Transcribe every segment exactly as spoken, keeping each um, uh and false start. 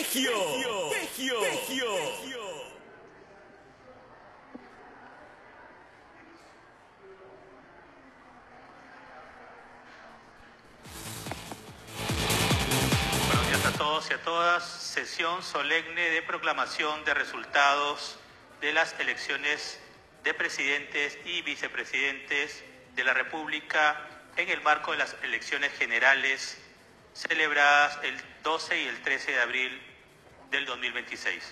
Tegio, Tegio, Tegio. Buenos días a todos y a todas. Sesión solemne de proclamación de resultados de las elecciones de presidentes y vicepresidentes de la República en el marco de las elecciones generales celebradas el doce y el trece de abril del dos mil veintiséis.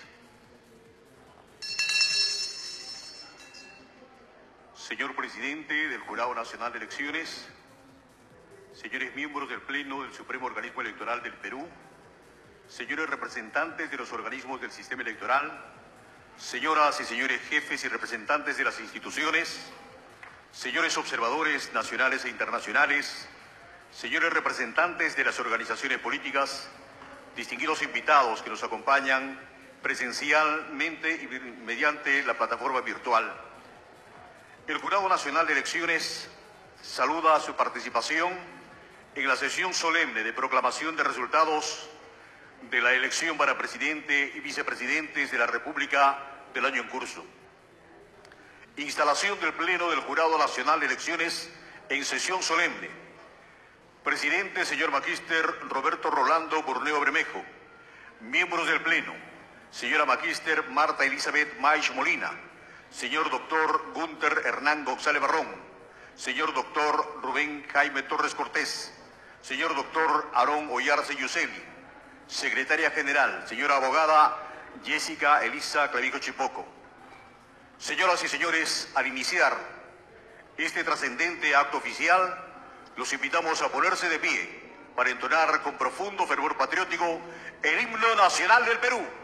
Señor Presidente del Jurado Nacional de Elecciones, señores miembros del Pleno del Supremo Organismo Electoral del Perú, señores representantes de los organismos del sistema electoral, señoras y señores jefes y representantes de las instituciones, señores observadores nacionales e internacionales, señores representantes de las organizaciones políticas, distinguidos invitados que nos acompañan presencialmente y mediante la plataforma virtual. El Jurado Nacional de Elecciones saluda su participación en la sesión solemne de proclamación de resultados de la elección para presidente y vicepresidentes de la República del año en curso. Instalación del Pleno del Jurado Nacional de Elecciones en sesión solemne. Presidente, señor Magíster Roberto Rolando Burneo Bermejo. Miembros del Pleno, señora Magíster Marta Elizabeth Maich Molina. Señor doctor Gunter Hernán González Barrón. Señor doctor Rubén Jaime Torres Cortés. Señor doctor Aarón Oyarce Yuseli. Secretaria General, señora abogada Jessica Elisa Clavijo Chipoco. Señoras y señores, al iniciar este trascendente acto oficial, los invitamos a ponerse de pie para entonar con profundo fervor patriótico el himno nacional del Perú.